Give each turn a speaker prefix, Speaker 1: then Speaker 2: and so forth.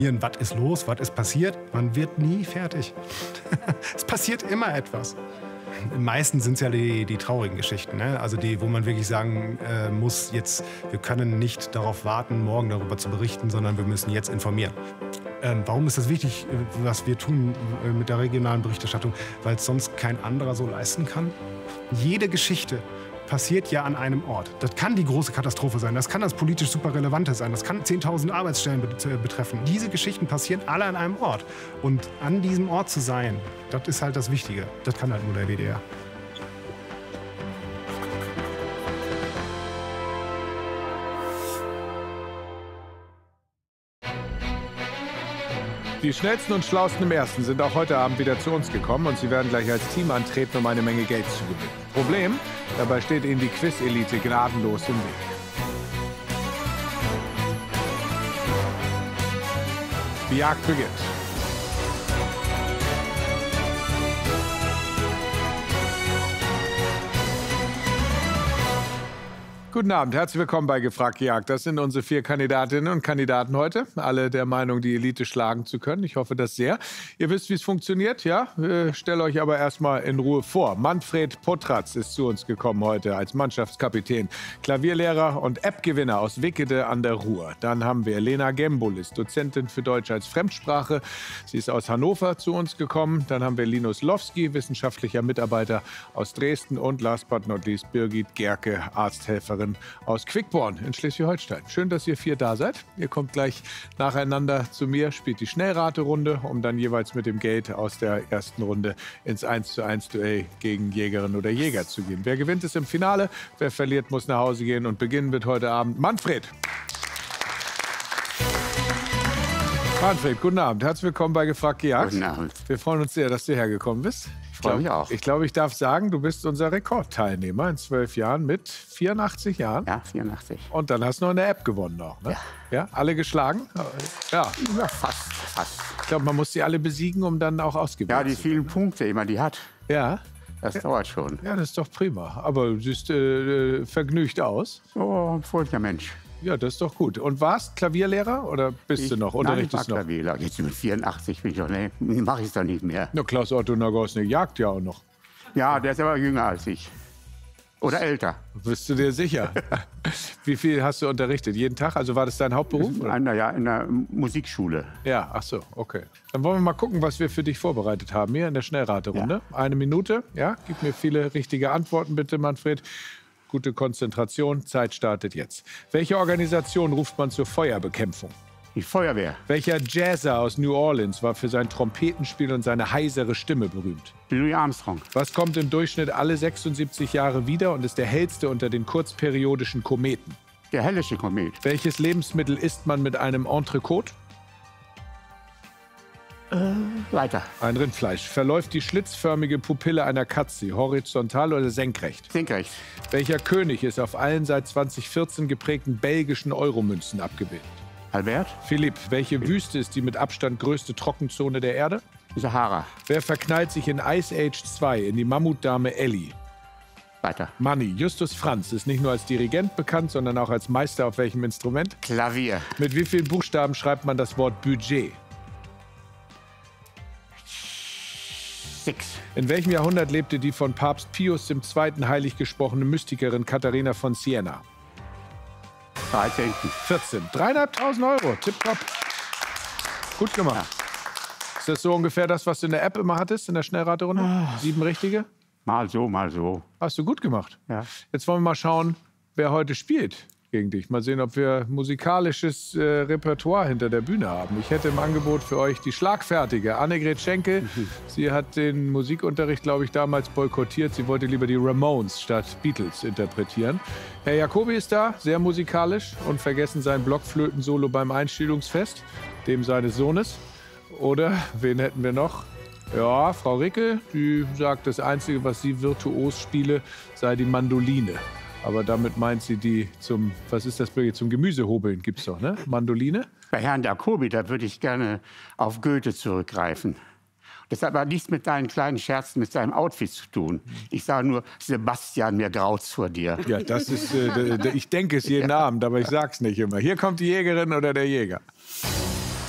Speaker 1: Was ist los? Was ist passiert? Man wird nie fertig. Es passiert immer etwas. Meistens sind es ja die traurigen Geschichten, ne? Also wo man wirklich sagen muss, wir können nicht darauf warten, morgen darüber zu berichten, sondern wir müssen jetzt informieren. Warum ist das wichtig, was wir tun mit der regionalen Berichterstattung? Weil es sonst kein anderer so leisten kann. Jede Geschichte passiert ja an einem Ort. Das kann die große Katastrophe sein, das kann das politisch super Relevante sein, das kann 10.000 Arbeitsstellen betreffen. Diese Geschichten passieren alle an einem Ort. Und an diesem Ort zu sein, das ist halt das Wichtige. Das kann halt nur der WDR.
Speaker 2: Die schnellsten und schlausten im Ersten sind auch heute Abend wieder zu uns gekommen und sie werden gleich als Team antreten, um eine Menge Geld zu gewinnen. Problem? Dabei steht ihnen die Quiz-Elite gnadenlos im Weg. Die Jagd beginnt. Guten Abend, herzlich willkommen bei Gefragt gejagt. Das sind unsere 4 Kandidatinnen und Kandidaten heute. Alle der Meinung, die Elite schlagen zu können. Ich hoffe das sehr. Ihr wisst, wie es funktioniert, ja? Stellt euch aber erstmal in Ruhe vor. Manfred Potratz ist zu uns gekommen heute als Mannschaftskapitän, Klavierlehrer und App-Gewinner aus Wickede an der Ruhr. Dann haben wir Lena Gembulis, Dozentin für Deutsch als Fremdsprache. Sie ist aus Hannover zu uns gekommen. Dann haben wir Linus Lowski, wissenschaftlicher Mitarbeiter aus Dresden. Und last but not least Birgit Gerke, Arzthelferin aus Quickborn in Schleswig-Holstein. Schön, dass ihr 4 da seid. Ihr kommt gleich nacheinander zu mir, spielt die Schnellraterunde, um dann jeweils mit dem Geld aus der ersten Runde ins 1:1 Duell gegen Jägerin oder Jäger zu gehen. Wer gewinnt, ist im Finale. Wer verliert, muss nach Hause gehen. Und beginnen wird heute Abend Manfred. Manfred, guten Abend. Herzlich willkommen bei Gefragt gejagt.
Speaker 3: Guten Abend.
Speaker 2: Wir freuen uns sehr, dass du hergekommen bist.
Speaker 3: Ich
Speaker 2: glaube, ich darf sagen, du bist unser Rekordteilnehmer in 12 Jahren mit 84 Jahren.
Speaker 3: Ja, 84.
Speaker 2: Und dann hast du noch eine App gewonnen auch, ne? Ja. Alle geschlagen? Ja.
Speaker 3: Ja, fast.
Speaker 2: Ich glaube, man muss sie alle besiegen, um dann auch ausgewählt zu werden.
Speaker 3: Ja, die vielen Punkte immer, die hat.
Speaker 2: Ja.
Speaker 3: Das dauert schon.
Speaker 2: Ja, das ist doch prima. Aber du siehst vergnügt aus.
Speaker 3: Oh, ein fröhlicher Mensch.
Speaker 2: Ja, das ist doch gut. Und warst Klavierlehrer oder bist du noch? Unterrichtest
Speaker 3: noch? Klavierlehrer. Jetzt mit 84 bin ich doch, ne, mache ich es doch nicht mehr.
Speaker 2: Na, Klaus Otto Nagosny jagt ja auch noch.
Speaker 3: Ja, der ist aber jünger als ich. Oder älter.
Speaker 2: Bist du dir sicher? Wie viel hast du unterrichtet? Jeden Tag? Also war das dein Hauptberuf?
Speaker 3: Ja, in der Musikschule.
Speaker 2: Ja, ach so, okay. Dann wollen wir mal gucken, was wir für dich vorbereitet haben hier in der Schnellraterunde. Ja. 1 Minute, ja? Gib mir viele richtige Antworten bitte, Manfred. Gute Konzentration, Zeit startet jetzt. Welche Organisation ruft man zur Feuerbekämpfung?
Speaker 3: Die Feuerwehr.
Speaker 2: Welcher Jazzer aus New Orleans war für sein Trompetenspiel und seine heisere Stimme berühmt?
Speaker 3: Louis Armstrong.
Speaker 2: Was kommt im Durchschnitt alle 76 Jahre wieder und ist der hellste unter den kurzperiodischen Kometen?
Speaker 3: Der hellische Komet.
Speaker 2: Welches Lebensmittel isst man mit einem Entrecote?
Speaker 3: Weiter.
Speaker 2: Ein Rindfleisch. Verläuft die schlitzförmige Pupille einer Katze horizontal oder senkrecht?
Speaker 3: Senkrecht.
Speaker 2: Welcher König ist auf allen seit 2014 geprägten belgischen Euromünzen abgebildet?
Speaker 3: Albert.
Speaker 2: Philipp, welche Wüste ist die mit Abstand größte Trockenzone der Erde?
Speaker 3: Sahara.
Speaker 2: Wer verknallt sich in Ice Age 2 in die Mammutdame Ellie?
Speaker 3: Weiter.
Speaker 2: Manni, Justus Franz ist nicht nur als Dirigent bekannt, sondern auch als Meister auf welchem Instrument?
Speaker 3: Klavier.
Speaker 2: Mit wie vielen Buchstaben schreibt man das Wort Budget?
Speaker 3: 6.
Speaker 2: In welchem Jahrhundert lebte die von Papst Pius II. Heilig gesprochene Mystikerin Katharina von Siena?
Speaker 3: 13.
Speaker 2: 14. 3.500 Euro. Tipptopp. Gut gemacht. Ja. Ist das so ungefähr das, was du in der App immer hattest, in der Schnellraterunde? 7 richtige?
Speaker 3: Mal so, mal so.
Speaker 2: Hast du gut gemacht.
Speaker 3: Ja.
Speaker 2: Jetzt wollen wir mal schauen, wer heute spielt gegen dich. Mal sehen, ob wir musikalisches Repertoire hinter der Bühne haben. Ich hätte im Angebot für euch die schlagfertige Annegret Schenkel. Sie hat den Musikunterricht, glaube ich, damals boykottiert. Sie wollte lieber die Ramones statt Beatles interpretieren. Herr Jacobi ist da, sehr musikalisch. Und vergessen sein Blockflöten-Solo beim Einstiegungsfest, dem seines Sohnes. Oder, wen hätten wir noch? Ja, Frau Rickel, die sagt, das Einzige, was sie virtuos spiele, sei die Mandoline. Aber damit meint sie die zum, was ist das, Birgit, zum Gemüsehobeln gibt's doch, ne? Mandoline?
Speaker 3: Bei Herrn Jacobi, da würde ich gerne auf Goethe zurückgreifen. Das hat aber nichts mit deinen kleinen Scherzen, mit seinem Outfit zu tun. Ich sage nur, Sebastian, mir graut's vor dir.
Speaker 2: Ja, das ist, ich denke es jeden Abend, aber ich sag's nicht immer. Hier kommt die Jägerin oder der Jäger.